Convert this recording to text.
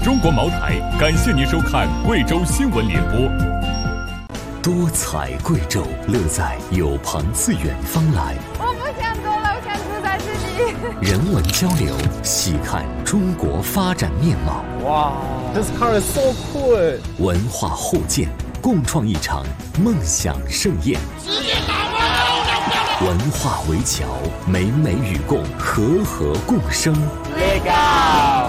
中国茅台感谢您收看贵州新闻联播。多彩贵州，乐在有朋自远方来。 我不想走了，我想住在这里。 人文交流，细看中国发展面貌。 哇 ，This car is so cool！ 文化互鉴，共创一场梦想盛宴。文化围桥，美美与共，和和共生。 Lega